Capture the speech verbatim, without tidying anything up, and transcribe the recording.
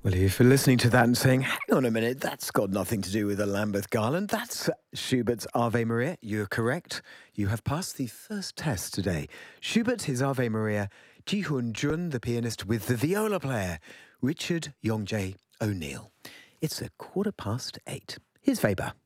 Well, if you're listening to that and saying, hang on a minute, that's got nothing to do with the Lambeth Garland, that's Schubert's Ave Maria, you're correct. You have passed the first test today. Schubert, his Ave Maria, Ji Hoon Jun, the pianist, with the viola player, Richard Yongjae O'Neill. It's a quarter past eight. Here's Weber.